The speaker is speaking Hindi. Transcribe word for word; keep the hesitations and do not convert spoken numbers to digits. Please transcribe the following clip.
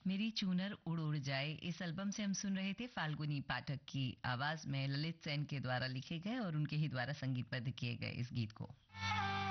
मेरी चूनर उड़ उड़ जाए इस एल्बम से हम सुन रहे थे फाल्गुनी पाठक की आवाज में ललित सेन के द्वारा लिखे गए और उनके ही द्वारा संगीतबद्ध किए गए इस गीत को।